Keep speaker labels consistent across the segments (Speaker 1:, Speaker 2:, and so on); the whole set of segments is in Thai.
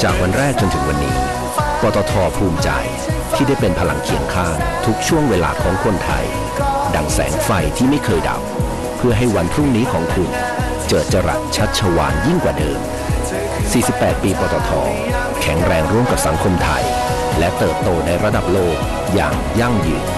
Speaker 1: จากวันแรกจนถึงวันนี้ปตท.ภูมิใจที่ได้เป็นพลังเคียงข้างทุกช่วงเวลาของคนไทยดังแสงไฟที่ไม่เคยดับเพื่อให้วันพรุ่งนี้ของคุณเจิดจรัสชัชวาลยิ่งกว่าเดิม48 ปีปตท.แข็งแรงร่วมกับสังคมไทยและเติบโตในระดับโลกอย่างยั่งยืน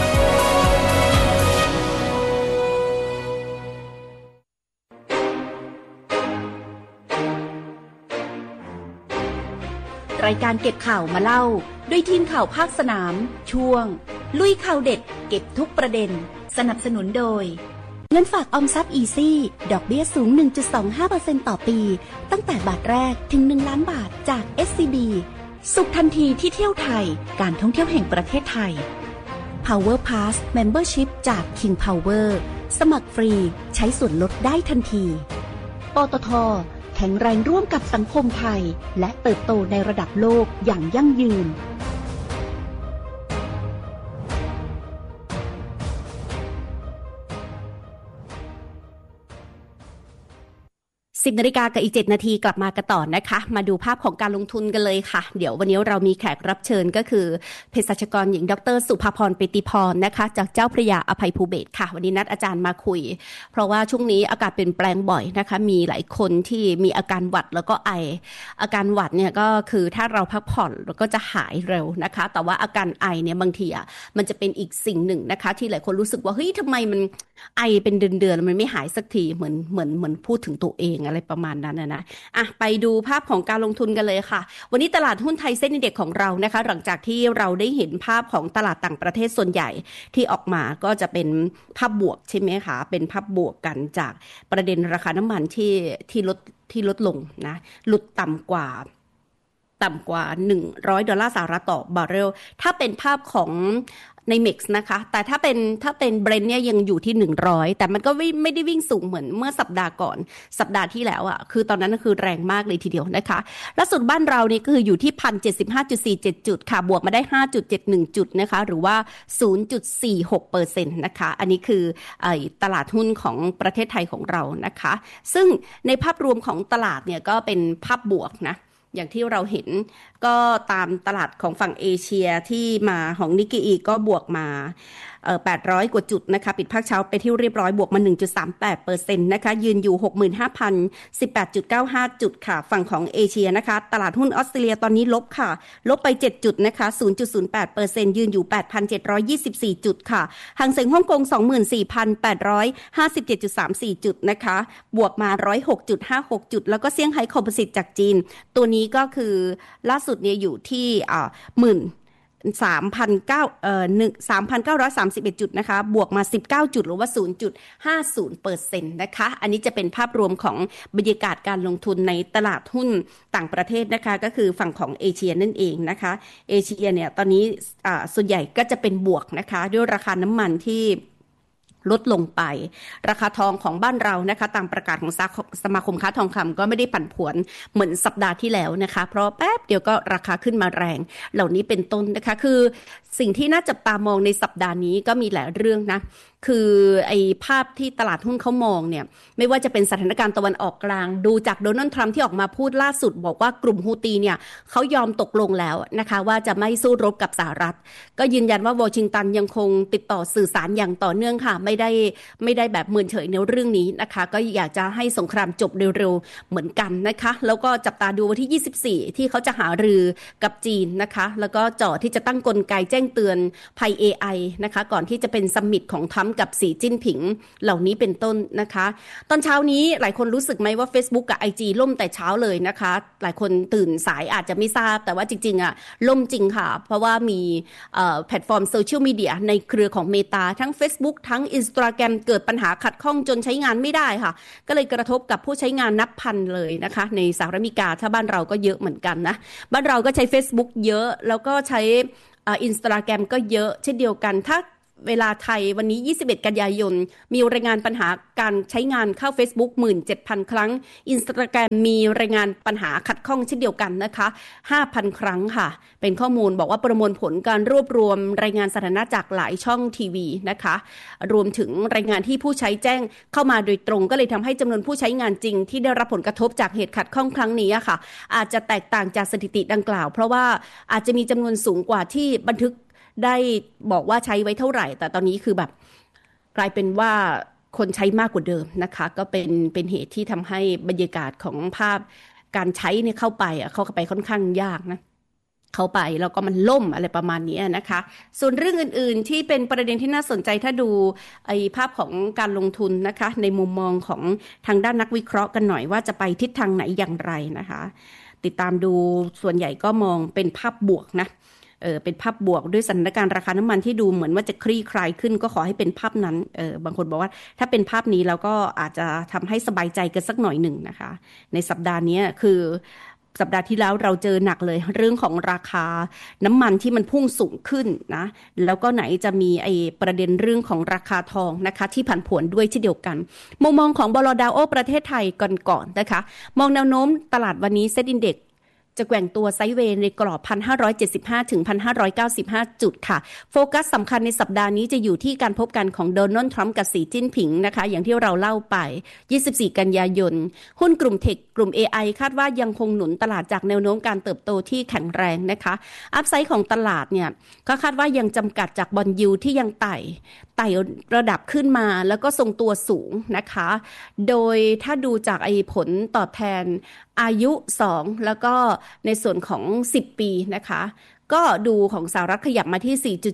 Speaker 2: รายการเก็บข่าวมาเล่าด้วยทีมข่าวภาคสนามช่วงลุยข่าวเด็ดเก็บทุกประเด็นสนับสนุนโดยเงินฝากออมทรัพย์อีซี่ดอกเบี้ยสูง 1.25% ต่อปีตั้งแต่บาทแรกถึง1ล้านบาทจาก SCB สุขทันทีที่เที่ยวไทยการท่องเที่ยวแห่งประเทศไทย Power Pass Membership จาก King Power สมัครฟรีใช้ส่วนลดได้ทันทีปตท.แข็งแรงร่วมกับสังคมไทยและเติบโตในระดับโลกอย่างยั่งยืน10 นาฬิกากับอีก7นาทีกลับมากันต่อนะคะมาดูภาพของการลงทุนกันเลยค่ะเดี๋ยววันนี้เรามีแขกรับเชิญก็คือเภสัชกรหญิงดร.สุภาพร ปิติพรนะคะจากเจ้าพระยาอภัยภูเบศรค่ะวันนี้นัดอาจารย์มาคุยเพราะว่าช่วงนี้อากาศเปลี่ยนแปลงบ่อยนะคะมีหลายคนที่มีอาการหวัดแล้วก็ไออาการหวัดเนี่ยก็คือถ้าเราพักผ่อนแล้วก็จะหายเร็วนะคะแต่ว่าอาการไอเนี่ยบางทีมันจะเป็นอีกสิ่งหนึ่งนะคะที่หลายคนรู้สึกว่าเฮ้ยทำไมมันไอเป็นเดือนๆมันไม่หายสักทีเหมือนพูดถึงตัวเองอะไรประมาณนั้นนะไปดูภาพของการลงทุนกันเลยค่ะวันนี้ตลาดหุ้นไทยเซ็นดีเด็กของเรานะคะหลังจากที่เราได้เห็นภาพของตลาดต่างประเทศส่วนใหญ่ที่ออกมาก็จะเป็นภาพบวกใช่ไหมคะเป็นภาพบวกกันจากประเด็นราคาน้ำมันที่ลดลงนะหลุดต่ำกว่า$100ต่อบาร์เรลถ้าเป็นภาพของในเม็กซ์นะคะแต่ถ้าเป็นเบรนท์เนี่ยยังอยู่ที่100แต่มันก็ไม่ได้วิ่งสูงเหมือนเมื่อสัปดาห์ก่อนสัปดาห์ที่แล้วคือตอนนั้นคือแรงมากเลยทีเดียวนะคะล่าสุดบ้านเรานี่ก็คืออยู่ที่ 1,075.47 จุดค่ะบวกมาได้ 5.71 จุดนะคะหรือว่า 0.46% นะคะอันนี้คือตลาดหุ้นของประเทศไทยของเรานะคะซึ่งในภาพรวมของตลาดเนี่ยก็เป็นภาพบวกนะอย่างที่เราเห็นก็ตามตลาดของฝั่งเอเชียที่มาของนิกเกอิก็บวกมา800 กว่าจุดนะคะปิดภาคเช้าไปที่เรียบร้อยบวกมา 1.38% นะคะยืนอยู่ 65,018.95 จุดค่ะฝั่งของเอเชียนะคะตลาดหุ้นออสเตรเลียตอนนี้ลบค่ะลบไป7จุดนะคะ 0.08% ยืนอยู่ 8,724 จุดค่ะหางเส็งฮ่องกง 24,857.34 จุดนะคะบวกมา 106.56 จุดแล้วก็เซี่ยงไฮ้คอมโพสิตจากจีนตัวนี้ก็คือล่าสุดเนี่ยอยู่ที่3,931 จุดนะคะบวกมา19จุดหรือว่า 0.50% นะคะอันนี้จะเป็นภาพรวมของบรรยากาศการลงทุนในตลาดหุ้นต่างประเทศนะคะก็คือฝั่งของเอเชียนั่นเองนะคะเอเชียเนี่ยตอนนี้ส่วนใหญ่ก็จะเป็นบวกนะคะด้วยราคาน้ำมันที่ลดลงไปราคาทองของบ้านเรานะคะตามประกาศของสมาคมค้าทองคำก็ไม่ได้ผันผวนเหมือนสัปดาห์ที่แล้วนะคะเพราะแป๊บเดียวก็ราคาขึ้นมาแรงเหล่านี้เป็นต้นนะคะคือสิ่งที่น่าจับตามองในสัปดาห์นี้ก็มีหลายเรื่องนะคือไอ้ภาพที่ตลาดหุ้นเขามองเนี่ยไม่ว่าจะเป็นสถานการณ์ตะวันออกกลางดูจากโดนัลด์ทรัมป์ที่ออกมาพูดล่าสุดบอกว่ากลุ่มฮูตีเนี่ยเขายอมตกลงแล้วนะคะว่าจะไม่สู้รบกับสหรัฐก็ยืนยันว่าวอชิงตันยังคงติดต่อสื่อสารอย่างต่อเนื่องค่ะไม่ได้แบบเมินเฉยในเรื่องนี้นะคะก็อยากจะให้สงครามจบเร็วๆเหมือนกันนะคะแล้วก็จับตาดูวันที่24ที่เขาจะหารือกับจีนนะคะแล้วก็จ่อที่จะตั้งกลไกแจ้งเตือนภัย AI นะคะก่อนที่จะเป็นซัมมิตของทรัมป์กับสีจิ้นผิงเหล่านี้เป็นต้นนะคะตอนเช้านี้หลายคนรู้สึกไหมว่า Facebook กับ IG ล่มแต่เช้าเลยนะคะหลายคนตื่นสายอาจจะไม่ทราบแต่ว่าจริงๆล่มจริงค่ะเพราะว่ามีแพลตฟอร์มโซเชียลมีเดียในเครือของ Meta ทั้ง Facebook ทั้ง Instagram เกิดปัญหาขัดข้องจนใช้งานไม่ได้ค่ะก็เลยกระทบกับผู้ใช้งานนับพันเลยนะคะในสหรัฐอเมริกาถ้าบ้านเราก็เยอะเหมือนกันนะบ้านเราก็ใช้ Facebook เยอะแล้วก็ใช้Instagram ก็เยอะเช่นเดียวกันถ้าเวลาไทยวันนี้21กันยายนมีรายงานปัญหาการใช้งานเข้า Facebook 17,000 ครั้ง Instagram มีรายงานปัญหาขัดข้องเช่นเดียวกันนะคะ 5,000 ครั้งค่ะเป็นข้อมูลบอกว่าประมวลผลการรวบรวมรายงานสถานะจากหลายช่องทีวีนะคะรวมถึงรายงานที่ผู้ใช้แจ้งเข้ามาโดยตรงก็เลยทำให้จำนวนผู้ใช้งานจริงที่ได้รับผลกระทบจากเหตุขัดข้องครั้งนี้ค่ะอาจจะแตกต่างจากสถิติดังกล่าวเพราะว่าอาจจะมีจำนวนสูงกว่าที่บันทึกได้บอกว่าใช้ไว้เท่าไหร่แต่ตอนนี้คือแบบกลายเป็นว่าคนใช้มากกว่าเดิมนะคะก็เป็นเหตุที่ทำให้บรรยากาศของภาพการใช้เนี่ยเข้าไปค่อนข้างยากนะเข้าไปแล้วก็มันล่มอะไรประมาณนี้นะคะส่วนเรื่องอื่นๆที่เป็นประเด็นที่น่าสนใจถ้าดูไอ้ภาพของการลงทุนนะคะในมุมมองของทางด้านนักวิเคราะห์กันหน่อยว่าจะไปทิศทางไหนอย่างไรนะคะติดตามดูส่วนใหญ่ก็มองเป็นภาพบวกนะเป็นภาพบวกด้วยสถานการณ์ราคาน้ำมันที่ดูเหมือนว่าจะคลี่คลายขึ้นก็ขอให้เป็นภาพนั้นบางคนบอกว่าถ้าเป็นภาพนี้แล้วก็อาจจะทำให้สบายใจกันสักหน่อยหนึ่งนะคะในสัปดาห์นี้คือสัปดาห์ที่แล้วเราเจอหนักเลยเรื่องของราคาน้ำมันที่มันพุ่งสูงขึ้นนะแล้วก็ไหนจะมีไอ้ประเด็นเรื่องของราคาทองนะคะที่ผันผวนด้วยเช่นเดียวกันมุมมองของบล.ดาวโอประเทศไทยก่อนนะคะมองแนวโน้มตลาดวันนี้เซ็ตอินเด็กซ์จะแกว่งตัวไซด์เวย์ในกรอบ 1,575 ถึง 1,595 จุดค่ะโฟกัสสำคัญในสัปดาห์นี้จะอยู่ที่การพบกันของโดนัลด์ทรัมป์กับสีจิ้นผิงนะคะอย่างที่เราเล่าไป24กันยายนหุ้นกลุ่มเทคกลุ่ม AI คาดว่ายังคงหนุนตลาดจากแนวโน้มการเติบโตที่แข็งแรงนะคะอัพไซด์ของตลาดเนี่ยก็คาดว่ายังจำกัดจากบอนด์ยิลด์ที่ยังไต่ระดับขึ้นมาแล้วก็ทรงตัวสูงนะคะโดยถ้าดูจากผลตอบแทนอายุ2แล้วก็ในส่วนของ10ปีนะคะก็ดูของสหรัฐขยับมาที่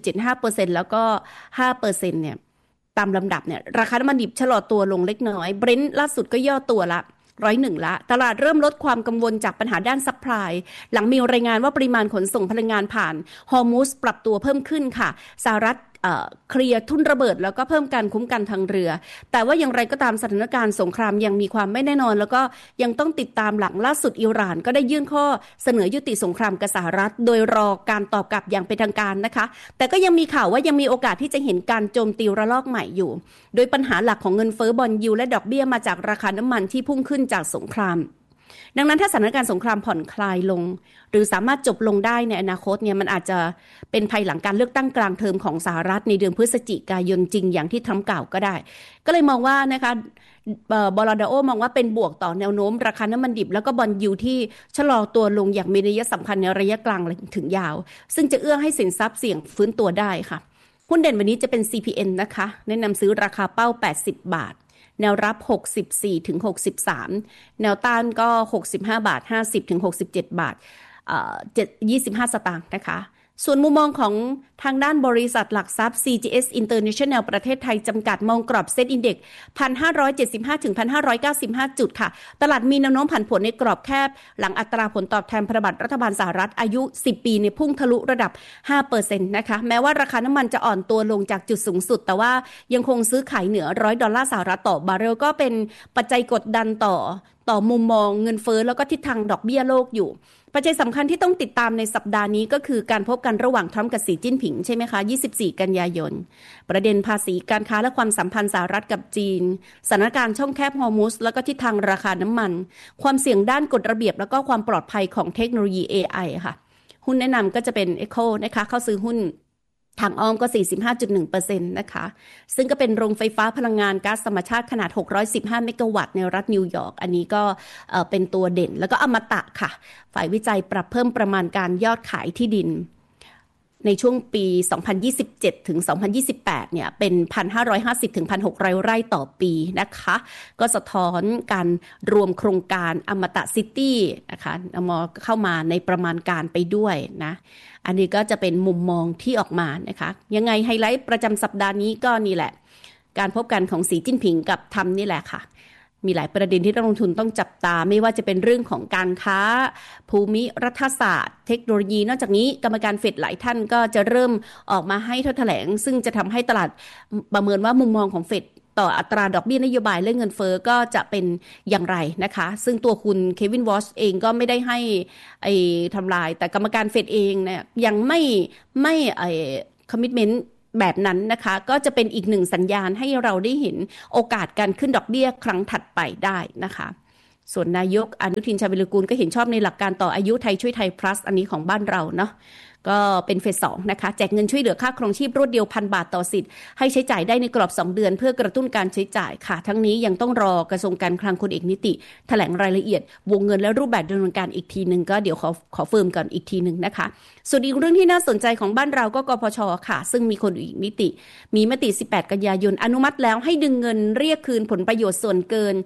Speaker 2: 4.75% แล้วก็ 5% เนี่ยตามลำดับเนี่ยราคาน้ำมันดิบชะลอตัวลงเล็กน้อยเบรนท์ล่าสุดก็ย่อตัวละ101ละตลาดเริ่มลดความกังวลจากปัญหาด้านซัพพลายหลังมีรายงานว่าปริมาณขนส่งพลังงานผ่านฮอร์มุซปรับตัวเพิ่มขึ้นค่ะสหรัฐเคลียร์ทุ่นระเบิดแล้วก็เพิ่มการคุ้มกันทางเรือแต่ว่าอย่างไรก็ตามสถานการณ์สงครามยังมีความไม่แน่นอนแล้วก็ยังต้องติดตามหลังล่าสุดอิหร่านก็ได้ยื่นข้อเสนอยุติสงครามกับสหรัฐโดยรอการตอบกลับอย่างเป็นทางการนะคะแต่ก็ยังมีข่าวว่ายังมีโอกาสที่จะเห็นการโจมตีระลอกใหม่อยู่โดยปัญหาหลักของเงินเฟ้อบอนด์ยิลด์และดอกเบี้ยมาจากราคาน้ำมันที่พุ่งขึ้นจากสงครามดังนั้นถ้าสถานการณ์สงครามผ่อนคลายลงหรือสามารถจบลงได้ในอนาคตเนี่ยมันอาจจะเป็นภายหลังการเลือกตั้งกลางเทอมของสหรัฐในเดือนพฤศจิกายนจริงอย่างที่ทรัมป์กล่าวก็ได้ก็เลยมองว่านะคะบล.ดาวโอมองว่าเป็นบวกต่อแนวโน้มราคาน้ำมันดิบแล้วก็บอนด์ยิลด์ที่ชะลอตัวลงอย่างมีนัยสำคัญในระยะกลางถึงยาวซึ่งจะเอื้อให้สินทรัพย์เสี่ยงฟื้นตัวได้ค่ะหุ้นเด่นวันนี้จะเป็น CPN นะคะแนะนำซื้อราคาเป้า80 บาทแนวรับ64ถึง63แนวต้านก็65บาท50ถึง67บาท25 สตางค์นะคะส่วนมุมมองของทางด้านบริษัทหลักทรัพย์ CGS International ประเทศไทยจำกัดมองกรอบเซ็ตอินเด็กซ์ 1,575 ถึง 1,595 จุดค่ะตลาดมีแนวโน้มผันผวนในกรอบแคบหลังอัตราผลตอบแทนพันธบัตรรัฐบาลสหรัฐอายุ10ปีในพุ่งทะลุระดับ 5% นะคะแม้ว่าราคาน้ำมันจะอ่อนตัวลงจากจุดสูงสุดแต่ว่ายังคงซื้อขายเหนือ$100สหรัฐต่อบาร์เรลก็เป็นปัจจัยกดดันต่อมุมมองเงินเฟ้อแล้วก็ทิศทางดอกเบี้ยโลกอยู่ปัจจัยสำคัญที่ต้องติดตามในสัปดาห์นี้ก็คือการพบกันระหว่างทรัมป์กับสีจิ้นผิงใช่ไหมคะ24กันยายนประเด็นภาษีการค้าและความสัมพันธ์สหรัฐกับจีนสถานการณ์ช่องแคบฮอร์มุซแล้วก็ทิศทางราคาน้ำมันความเสี่ยงด้านกฎระเบียบแล้วก็ความปลอดภัยของเทคโนโลยี AI ค่ะหุ้นแนะนำก็จะเป็น Echo นะคะเข้าซื้อหุ้นทางอ้อมก็ 45.1% นะคะซึ่งก็เป็นโรงไฟฟ้าพลังงานก๊าซธรรมชาติขนาด615เมกะวัตต์ในรัฐนิวยอร์กอันนี้ก็เป็นตัวเด่นแล้วก็อมตะค่ะฝ่ายวิจัยปรับเพิ่มประมาณการยอดขายที่ดินในช่วงปี 2027 ถึง 2028 เนี่ยเป็น 1,550 ถึง 1,600 ไร่ต่อปีนะคะก็สะท้อนการรวมโครงการอมตะซิตี้นะคะเข้ามาในประมาณการไปด้วยนะอันนี้ก็จะเป็นมุมมองที่ออกมานะคะยังไงไฮไลท์ประจำสัปดาห์นี้ก็นี่แหละการพบกันของสีจิ้นผิงกับทรัมป์นี่แหละค่ะมีหลายประเด็นที่นักลงทุนต้องจับตาไม่ว่าจะเป็นเรื่องของการค้าภูมิรัฐศาสตร์เทคโนโลยีนอกจากนี้กรรมการเฟดหลายท่านก็จะเริ่มออกมาให้แถลงซึ่งจะทำให้ตลาดประเมินว่ามุมมองของเฟดต่ออัตราดอกเบี้ยนโยบายและเงินเฟ้อก็จะเป็นอย่างไรนะคะซึ่งตัวคุณเควินวอชเองก็ไม่ได้ให้ทำลายแต่กรรมการเฟดเองเนี่ยยังไม่คอมมิตเมนต์แบบนั้นนะคะก็จะเป็นอีกหนึ่งสัญญาณให้เราได้เห็นโอกาสการขึ้นดอกเบี้ยครั้งถัดไปได้นะคะส่วนนายกอนุทินชาญวิรกูลก็เห็นชอบในหลักการต่ออายุไทยช่วยไทย plus อันนี้ของบ้านเราเนาะก็เป็นเฟส 2นะคะแจกเงินช่วยเหลือค่าครองชีพรวดเดียว 1,000 บาทต่อสิทธิ์ให้ใช้จ่ายได้ในกรอบ2 เดือนเพื่อกระตุ้นการใช้จ่ายค่ะทั้งนี้ยังต้องรอกระทรวงการคลังคุณเอกนิติแถลงรายละเอียดวงเงินและรูปแบบดำเนินการอีกทีนึงก็เดี๋ยวขอเฟิร์มก่อนอีกทีนึงนะคะส่วนอีกเรื่องที่น่าสนใจของบ้านเราก็กพชค่ะซึ่งมีคนอีกนิติมีมติ18กันยายนอนุมัติแล้วให้ดึงเงินเรียกคืนผลประโยชน์ส่วนเกิน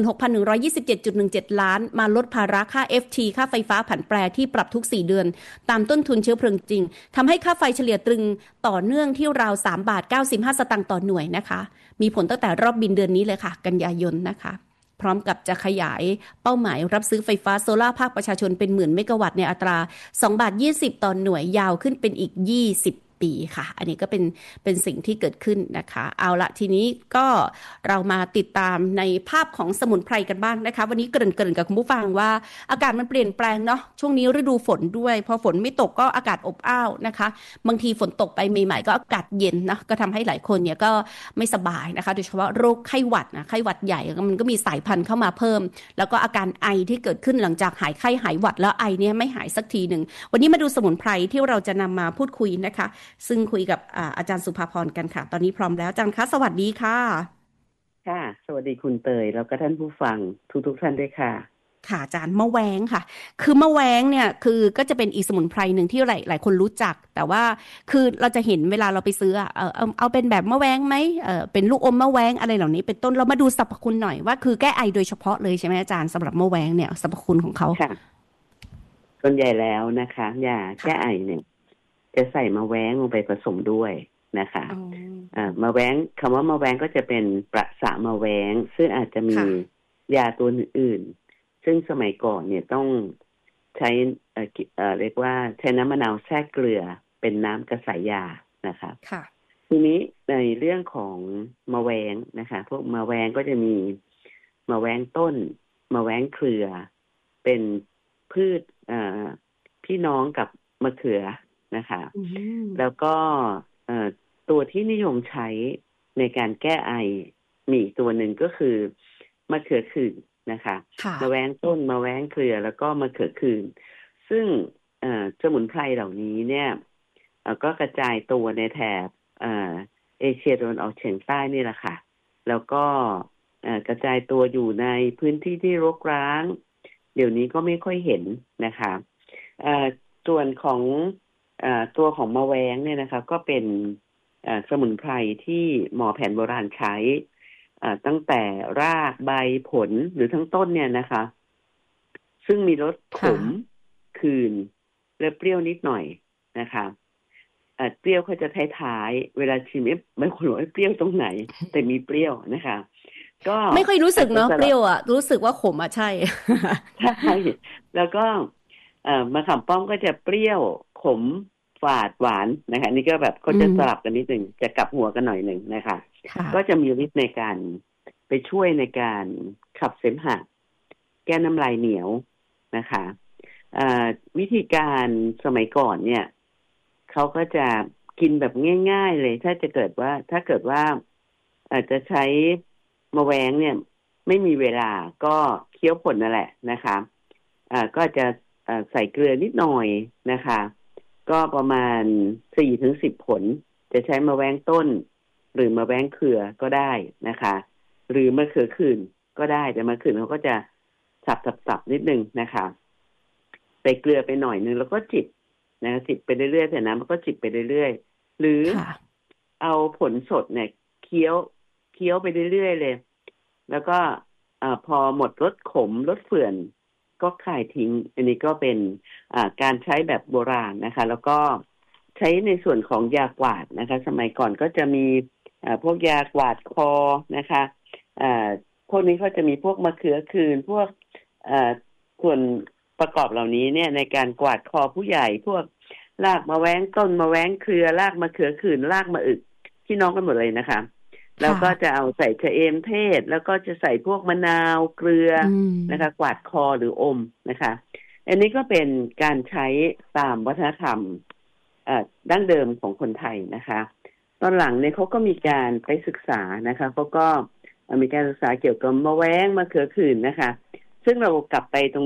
Speaker 2: 16,127.17 ล้านมาลดภาระค่า FT ค่าไฟฟ้าผันแปรที่ปรับทุก4 เดือนตามต้นทุนเชื้อเพลิงจริงทำให้ค่าไฟเฉลี่ยตรึงต่อเนื่องที่ราว3.95 บาทต่อหน่วยนะคะมีผลตั้งแต่รอบบินเดือนนี้เลยค่ะกันยายนนะคะพร้อมกับจะขยายเป้าหมายรับซื้อไฟฟ้าโซล่าภาคประชาชนเป็น10,000 เมกะวัตต์ในอัตรา2.20 บาทต่อหน่วยยาวขึ้นเป็นอีก20 ปีค่ะอันนี้ก็เป็นสิ่งที่เกิดขึ้นนะคะเอาละทีนี้ก็เรามาติดตามในภาพของสมุนไพรกันบ้างนะคะวันนี้เกริ่นกับคุณผู้ฟังว่าอากาศมันเปลี่ยนแปลงเนาะช่วงนี้ฤดูฝนด้วยพอฝนไม่ตกก็อากาศอบอ้าวนะคะบางทีฝนตกไปใหม่ๆก็อากาศเย็นนะก็ทำให้หลายคนเนี่ยก็ไม่สบายนะคะโดยเฉพาะโรคไข้หวัดนะไข้หวัดใหญ่มันก็มีสายพันธุ์เข้ามาเพิ่มแล้วก็อาการไอที่เกิดขึ้นหลังจากหายไข้หายหวัดแล้วไอเนี่ยไม่หายสักทีนึงวันนี้มาดูสมุนไพรที่เราจะนำมาพูดคุยนะคะซึ่งคุยกับอาจารย์สุภาพรกันค่ะตอนนี้พร้อมแล้วอาจารย์คะสวัสดีค่ะ
Speaker 3: ค่ะสวัสดีคุณเตยแล้วก็ท่านผู้ฟังทุกท่านด้วยค่ะ
Speaker 2: ค่ะอาจารย์มะแวงค่ะคือมะแวงเนี่ยคือก็จะเป็นอีกสมุนไพรหนึ่งที่หลายคนรู้จักแต่ว่าคือเราจะเห็นเวลาเราไปซื้อเอาเป็นแบบมะแวงไหมเป็นลูกอมมะแวงอะไรเหล่านี้เป็นต้นเรามาดูสรรพคุณหน่อยว่าคือแก้ไอโดยเฉพาะเลยใช่ไหมอาจารย์สำหรับมะแวงเนี่ยสรรพคุณของเขา
Speaker 3: ค่ะส่วนใหญ่แล้วนะคะยาแก้ไอเนี่ยจะใส่มะแวงลงไปผสมด้วยนะคะมะแวงคำว่ามะแวงก็จะเป็นประสามะแวงซึ่งอาจจะมียาตัวอื่นซึ่งสมัยก่อนเนี่ยต้องใช้เรียกว่าใช้น้ำมะนาวแทรกเกลือเป็นน้ำกระสายยานะคะทีนี้ในเรื่องของมะแวงนะคะพวกมะแวงก็จะมีมะแวงต้นมะแวงเครือเป็นพืชพี่น้องกับมะเขือนะคะแล้วก็ตัวที่นิยมใช้ในการแก้ไอมีอีกตัวหนึ่งก็คือมะเขือขื่นนะคะมะแวงต้นมะแวงเครือแล้วก็มะเขือขื่นซึ่งสมุนไพรเหล่านี้เนี่ยก็กระจายตัวในแถบเอเชียตะวันออกเฉียงใต้นี่แหละค่ะแล้วก็กระจายตัวอยู่ในพื้นที่ที่รกร้างเดี๋ยวนี้ก็ไม่ค่อยเห็นนะคะส่วนของตัวของมะแวงเนี่ยนะคะก็เป็นสมุนไพรที่หมอแผนโบราณใช้ตั้งแต่รากใบผลหรือทั้งต้นเนี่ยนะคะซึ่งมีรสขมขื่นและเปรี้ยวนิดหน่อยนะคะเปรี้ยวเขาจะท้ายๆเวลาชิมไม่คนบอกเปรี้ยวตรงไหนแต่มีเปรี้ยวนะคะก็
Speaker 2: ไม่ค่อยรู้สึกเนาะเปรี้ยวอ่ะรู้สึกว่าขมอ่ะใช่
Speaker 3: แล้วก็มะขามป้อมก็จะเปรี้ยวขมฝาดหวานนะคะนี่ก็แบบเขาจะสลับกันนิดนึงจะกลับหัวกันหน่อยนึงนะคะก็จะมีฤทธิ์ในการไปช่วยในการขับเสมหะแก้น้ำลายเหนียวนะคะวิธีการสมัยก่อนเนี่ยเขาก็จะกินแบบง่ายๆเลยถ้าเกิดว่าอาจจะใช้มะแวงเนี่ยไม่มีเวลาก็เคี้ยวผลนั่นแหละนะคะก็จะใส่เกลือนิดหน่อยนะคะก็ประมาณ 4-10 ผลจะใช้มะแวงต้นหรือมะแวงเครือก็ได้นะคะหรือมะเขือขื่นก็ได้แต่มะเขือเขาก็จะสับนิดนึงนะคะใส่เกลือไปหน่อยนึงแล้วก็จิบนะจิบไปเรื่อยๆแต่น้ำมันก็จิบไปเรื่อยๆหรือเอาผลสดเนี่ยเคี้ยวไปเรื่อยๆเลยแล้วก็พอหมดรสขมรสเฝื่อนก็คายทิ้งอันนี้ก็เป็นการใช้แบบโบราณนะคะแล้วก็ใช้ในส่วนของยากวาดนะคะสมัยก่อนก็จะมีพวกยากวาดคอนะคะพวกนี้เขาจะมีพวกมะเขือขื่นพวกส่วนประกอบเหล่านี้เนี่ยในการกวาดคอผู้ใหญ่พวกรากมะแวงต้นมะแวงเครือรากมะเขือขื่นรากมะอึกพี่น้องกันหมดเลยนะคะแล้วก็จะเอาใส่ชะเอมเทศแล้วก็จะใส่พวกมะนาวเกลือนะคะกวาดคอหรืออมนะคะอันนี้ก็เป็นการใช้ตามวัฒนธรรมดั้งเดิมของคนไทยนะคะตอนหลังเนี่ยเขาก็มีการไปศึกษานะคะเขาก็มีการศึกษาเกี่ยวกับมะแว้งมะเขือขื่นนะคะซึ่งเรากลับไปตรง